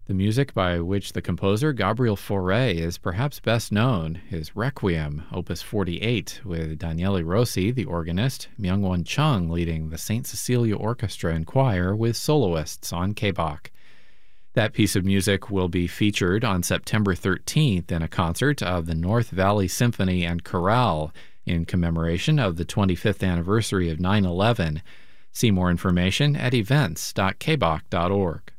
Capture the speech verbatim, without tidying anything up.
The music by which the composer Gabriel Fauré is perhaps best known is Requiem, Opus forty-eight, with Daniele Rossi, the organist, Myung-Won Chung leading the Saint Cecilia Orchestra and Choir with soloists on kbok. That piece of music will be featured on September thirteenth in a concert of the North Valley Symphony and Chorale in commemoration of the twenty-fifth anniversary of nine eleven. See more information at events dot k b o k dot org.